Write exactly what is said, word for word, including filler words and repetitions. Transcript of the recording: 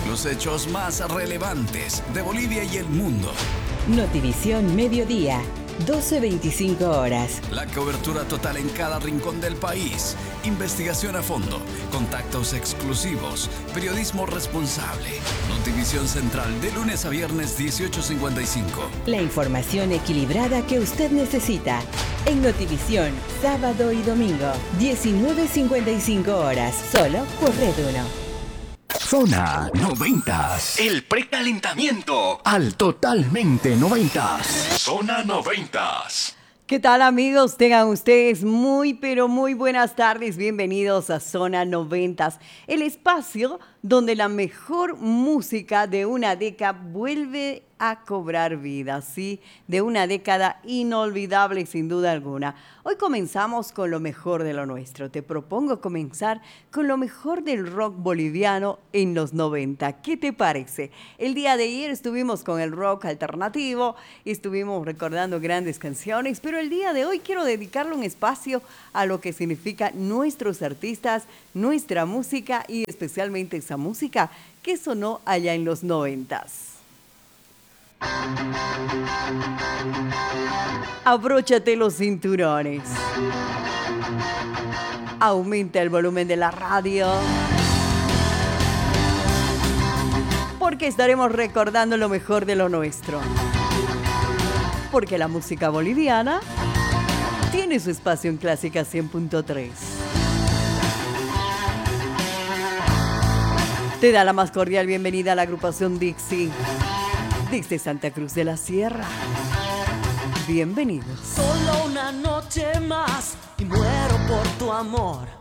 Los hechos más relevantes de Bolivia y el mundo. Notivisión Mediodía, doce veinticinco horas. La cobertura total en cada rincón del país. Investigación a fondo. Contactos exclusivos. Periodismo responsable. Notivisión Central de lunes a viernes dieciocho cincuenta y cinco. La información equilibrada que usted necesita. En Notivisión, sábado y domingo, diecinueve cincuenta y cinco horas. Solo por Red uno. Zona noventas. El precalentamiento al totalmente noventas. Zona noventas. ¿Qué tal, amigos? Tengan ustedes muy pero muy buenas tardes. Bienvenidos a Zona noventas, el espacio donde la mejor música de una década vuelve a cobrar vida, ¿sí? De una década inolvidable sin duda alguna. Hoy comenzamos con lo mejor de lo nuestro. Te propongo comenzar con lo mejor del rock boliviano en los noventa. ¿Qué te parece? El día de ayer estuvimos con el rock alternativo, estuvimos recordando grandes canciones, pero el día de hoy quiero dedicarle un espacio a lo que significa nuestros artistas, nuestra música y especialmente esa música que sonó allá en los noventas. Abróchate los cinturones. Aumenta el volumen de la radio. Porque estaremos recordando lo mejor de lo nuestro. Porque la música boliviana tiene su espacio en Clásica cien punto tres. Te da la más cordial bienvenida a la agrupación Dixie. Desde Santa Cruz de la Sierra. Bienvenidos. Solo una noche más y muero por tu amor.